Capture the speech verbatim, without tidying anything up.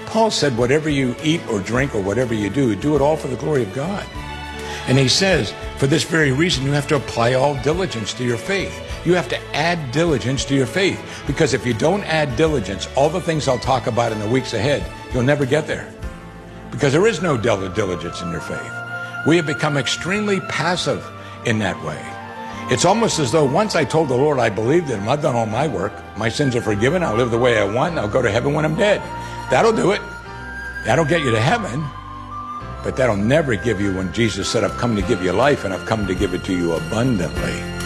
Paul said, whatever you eat or drink or whatever you do, do it all for the glory of God. And he says, for this very reason, you have to apply all diligence to your faith. You have to add diligence to your faith. Because if you don't add diligence, all the things I'll talk about in the weeks ahead, you'll never get there. Because there is no diligence in your faith. We have become extremely passive in that way. It's almost as though once I told the Lord I believed in him, I've done all my work, my sins are forgiven, I'll live the way I want, and I'll go to heaven when I'm dead. That'll do it. That'll get you to heaven. But that'll never give you when Jesus said, I've come to give you life and I've come to give it to you abundantly.